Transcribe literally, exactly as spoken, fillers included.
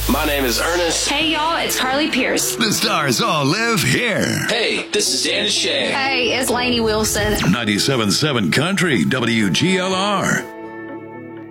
My name is Ernest. Hey, y'all, it's Carly Pierce. The stars all live here. Hey, this is Dan Shay. Hey, it's Lainey Wilson. ninety-seven point seven Country, W G L R.